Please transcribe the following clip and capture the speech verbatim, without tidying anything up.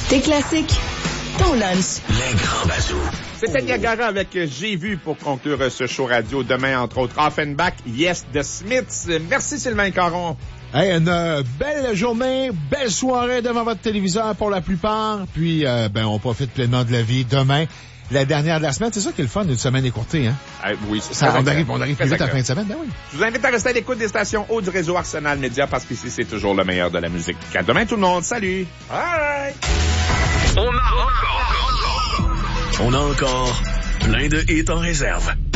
Tes classiques, ton lunch. Les grands bazous. C'était Niagara avec J'ai vu pour conclure ce show radio. Demain, entre autres, Offenbach, Yes, The Smiths. Merci Sylvain Caron. Hey, une euh, belle journée, belle soirée devant votre téléviseur pour la plupart. Puis, euh, ben, on profite pleinement de la vie. Demain, la dernière de la semaine. C'est ça qui est le fun d'une semaine écourtée, hein? Ah, oui, c'est ça. On exact. arrive, on arrive plus vite à la fin de semaine, ben oui. Je vous invite à rester à l'écoute des stations hautes du réseau Arsenal Média parce qu'ici, c'est toujours le meilleur de la musique. À demain, tout le monde. Salut! Bye! On a encore, on a encore plein de hits en réserve.